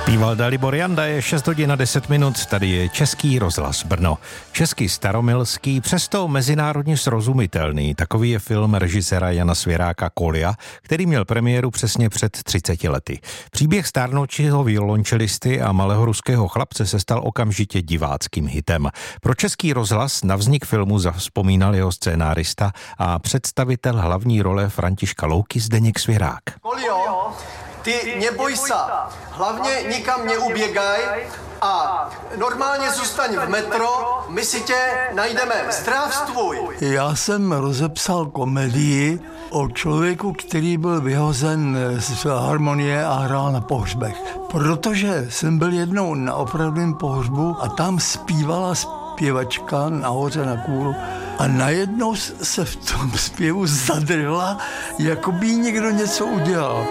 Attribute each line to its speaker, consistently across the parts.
Speaker 1: Zpíval Dalibor Janda, je 6 hodin a 10 minut, tady je Český rozhlas Brno. Česky staromilský, přesto mezinárodně srozumitelný. Takový je film režiséra Jana Svěráka Kolia, který měl premiéru přesně před 30 lety. Příběh stárnoucího violončelisty a malého ruského chlapce se stal okamžitě diváckým hitem. Pro Český rozhlas na vznik filmu zavzpomínal jeho scénárista a představitel hlavní role Františka Louky Zdeněk Svěrák.
Speaker 2: Kolio, ty neboj sa, hlavně nikam neuběgaj a normálně zůstaň v metro, my si tě najdeme. Zdravstvuj!
Speaker 3: Já jsem rozepsal komedii o člověku, který byl vyhozen z harmonie a hrál na pohřbech. Protože jsem byl jednou na opravdovém pohřbu a tam zpívala zpěvačka nahoře na kůlu a najednou se v tom zpěvu zadrhla, jako by někdo něco udělal.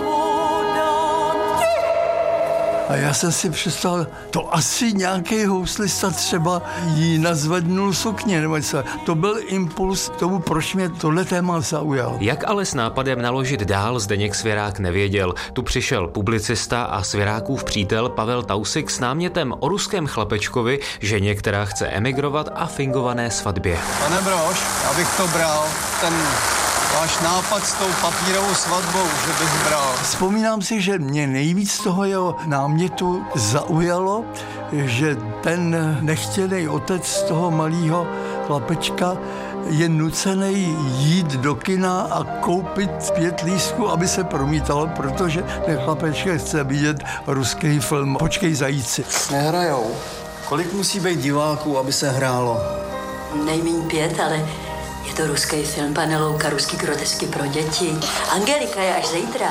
Speaker 3: A já jsem si představil, to asi nějaký houslista třeba jí nazvednul sukně, nebo co. To byl impuls k tomu, proč mě tohle téma zaujalo.
Speaker 4: Jak ale s nápadem naložit dál Zdeněk Svěrák nevěděl. Tu přišel publicista a Svěrákův přítel Pavel Tausik s námětem o ruském chlapečkovi, ženě, která chce emigrovat a fingované svatbě.
Speaker 2: Pane Brož, já bych to bral, ten váš nápad s tou papírovou svatbou, že bych bral.
Speaker 3: Vzpomínám si, že mě nejvíc toho jeho námětu zaujalo, že ten nechtěný otec toho malého chlapečka je nucený jít do kina a koupit 5 lístků, aby se promítalo, protože ten chlapeček chce vidět ruský film Počkej zajíci.
Speaker 2: Nehrajou. Kolik musí být diváků, aby se hrálo?
Speaker 5: Nejméně 5, ale je to ruský film, pane Louka, ruský grotesky pro děti. Angelika je až zítra.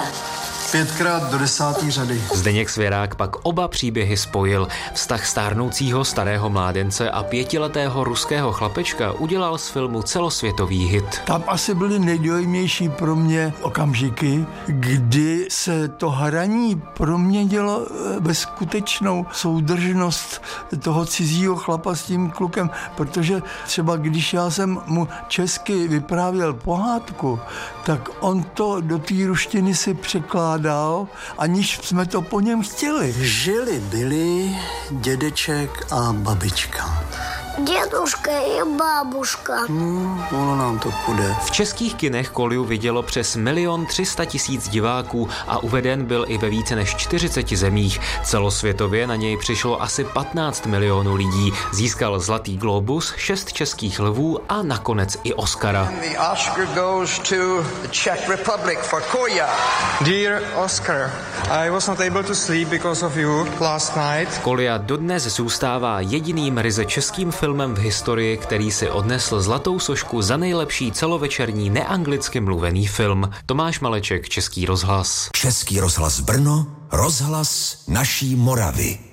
Speaker 2: 5krát do 10. řady.
Speaker 4: Zdeněk Svěrák pak oba příběhy spojil. Vztah stárnoucího starého mládence a 5letého ruského chlapečka udělal z filmu celosvětový hit.
Speaker 3: Tam asi byly nejdojemnější pro mě okamžiky, kdy se to hraní proměnilo ve skutečnou soudržnost toho cizího chlapa s tím klukem, protože třeba když já jsem mu česky vyprávěl pohádku, tak on to do té ruštiny si překládal, aniž jsme to po něm chtěli.
Speaker 2: Žili byli dědeček a babička.
Speaker 6: Děduška je babuška.
Speaker 2: Ono nám to půjde.
Speaker 4: V českých kinech Koliu vidělo přes 1 300 000 diváků a uveden byl i ve více než 40 zemích. Celosvětově na něj přišlo asi 15 milionů lidí. Získal Zlatý glóbus, 6 českých lvů a nakonec i Oscara.
Speaker 7: The Oscar goes to the Czech Republic for Kolia. Dear Oscar, I was not able to sleep because of you last night.
Speaker 4: Kolia dodnes zůstává jediným ryze českým filmem v historii, který si odnesl zlatou sošku za nejlepší celovečerní neanglicky mluvený film. Tomáš Maleček, Český rozhlas.
Speaker 8: Český rozhlas Brno, rozhlas naší Moravy.